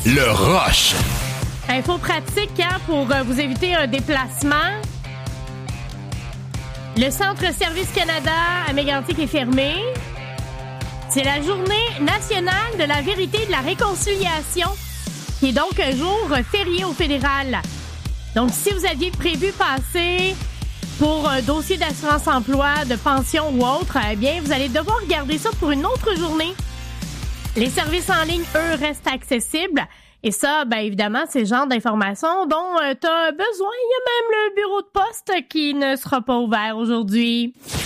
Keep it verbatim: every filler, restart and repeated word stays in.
Le Rush. Info pratique hein, pour euh, vous éviter un déplacement. Le Centre Service Canada à Mégantic est fermé. C'est la journée nationale de la vérité et de la réconciliation, qui est donc un jour férié au fédéral. Donc, si vous aviez prévu passer pour un dossier d'assurance-emploi, de pension ou autre, eh bien, vous allez devoir garder ça pour une autre journée. Les services en ligne, eux, restent accessibles. Et ça, bien évidemment, c'est le genre d'informations dont euh, tu as besoin. Il y a même le bureau de poste qui ne sera pas ouvert aujourd'hui.